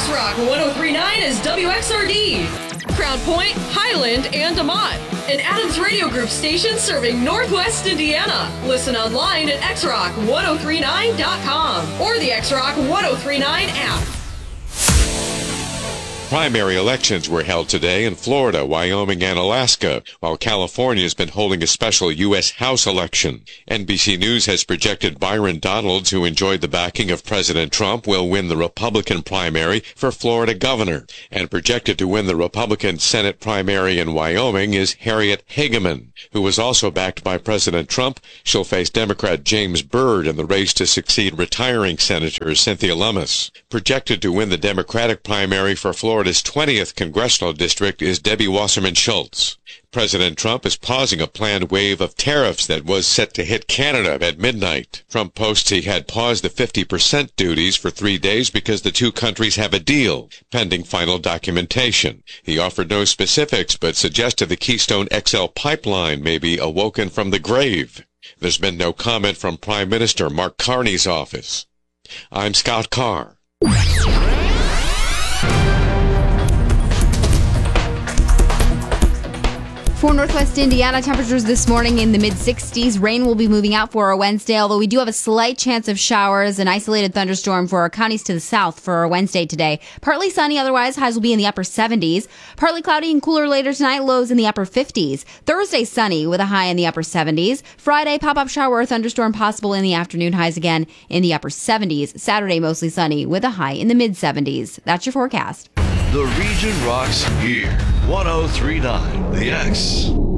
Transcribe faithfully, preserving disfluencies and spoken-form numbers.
X-Rock one oh three point nine is W X R D. Crown Point, Highland, and DeMont. An Adams Radio Group station serving Northwest Indiana. Listen online at x rock ten thirty-nine dot com or the X-Rock ten thirty-nine app. Primary elections were held today in Florida, Wyoming, and Alaska, while California has been holding a special U S House election. N B C News has projected Byron Donalds, who enjoyed the backing of President Trump, will win the Republican primary for Florida governor. And projected to win the Republican Senate primary in Wyoming is Harriet Hageman, who was also backed by President Trump. She'll face Democrat James Byrd in the race to succeed retiring Senator Cynthia Lummis. Projected to win the Democratic primary for Florida Florida's twentieth congressional district is Debbie Wasserman Schultz. President Trump is pausing a planned wave of tariffs that was set to hit Canada at midnight. Trump posts he had paused the fifty percent duties for three days because the two countries have a deal, pending final documentation. He offered no specifics, but suggested the Keystone X L pipeline may be awoken from the grave. There's been no comment from Prime Minister Mark Carney's office. I'm Scott Carr. For Northwest Indiana, temperatures this morning in the mid sixties. Rain will be moving out for our Wednesday, although we do have a slight chance of showers, an isolated thunderstorm for our counties to the south for our Wednesday today. Partly sunny, otherwise highs will be in the upper seventies. Partly cloudy and cooler later tonight, lows in the upper fifties. Thursday sunny with a high in the upper seventies. Friday, pop-up shower or thunderstorm possible in the afternoon, highs again in the upper seventies. Saturday, mostly sunny with a high in the mid seventies. That's your forecast. The region rocks here. ten thirty-nine The X.